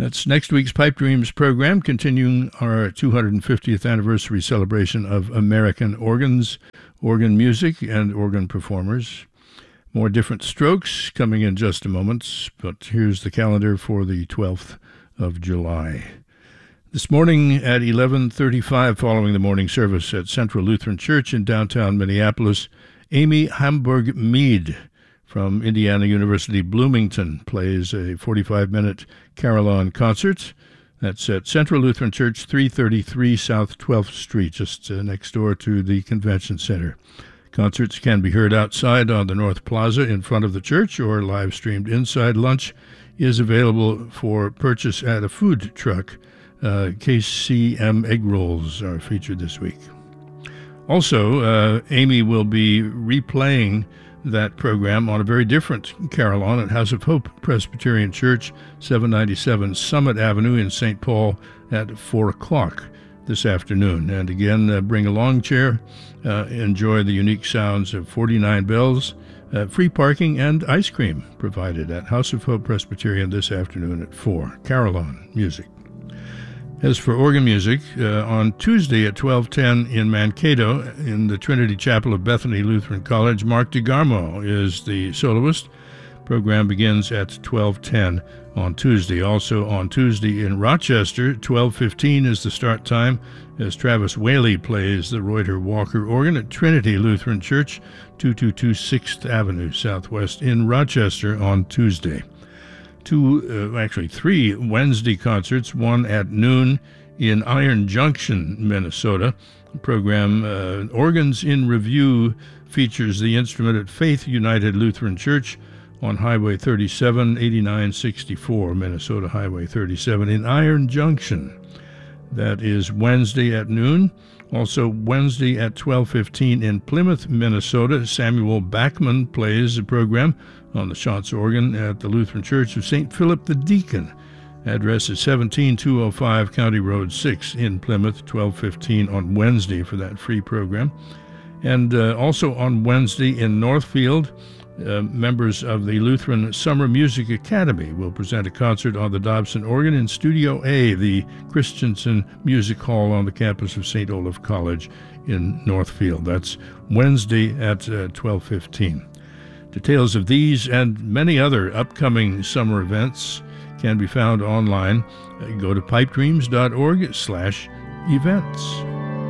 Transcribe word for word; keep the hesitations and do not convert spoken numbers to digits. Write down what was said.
That's next week's Pipe Dreams program, continuing our two hundred fiftieth anniversary celebration of American organs, organ music, and organ performers. More different strokes coming in just a moment, but here's the calendar for the twelfth of July. This morning at eleven thirty-five, following the morning service at Central Lutheran Church in downtown Minneapolis, Amy Hamburg-Mead from Indiana University Bloomington plays a forty-five minute carillon concert. That's at Central Lutheran Church, three thirty-three South twelfth Street, just uh, next door to the Convention Center. Concerts can be heard outside on the North Plaza in front of the church or live streamed inside. Lunch is available for purchase at a food truck. Uh, K C M egg rolls are featured this week. Also, uh, Amy will be replaying that program on a very different carillon at House of Hope Presbyterian Church, seven ninety-seven Summit Avenue in Saint Paul at four o'clock this afternoon. And again, uh, bring a long chair, uh, enjoy the unique sounds of forty-nine bells, uh, free parking, and ice cream provided at House of Hope Presbyterian this afternoon at four. Carillon music. As for organ music, uh, on Tuesday at twelve ten in Mankato, in the Trinity Chapel of Bethany Lutheran College, Mark DeGarmo is the soloist. Program begins at twelve ten on Tuesday. Also on Tuesday in Rochester, twelve fifteen is the start time, as Travis Whaley plays the Reuter Walker organ at Trinity Lutheran Church, two twenty-two sixth Avenue Southwest in Rochester on Tuesday. Two, uh, actually three Wednesday concerts, one at noon in Iron Junction, Minnesota. The program uh, Organs in Review features the instrument at Faith United Lutheran Church on Highway thirty-seven, eighty-nine sixty-four, Minnesota Highway thirty-seven in Iron Junction. That is Wednesday at noon. Also Wednesday at twelve fifteen in Plymouth, Minnesota, Samuel Backman plays the program on the Schanz organ at the Lutheran Church of Saint Philip the Deacon. Address is seventeen two oh five County Road six in Plymouth, twelve fifteen on Wednesday for that free program. And uh, also on Wednesday in Northfield, uh, members of the Lutheran Summer Music Academy will present a concert on the Dobson organ in Studio A, the Christensen Music Hall on the campus of Saint Olaf College in Northfield. That's Wednesday at uh, twelve fifteen. Details of these and many other upcoming summer events can be found online. Go to pipedreams dot org slash events.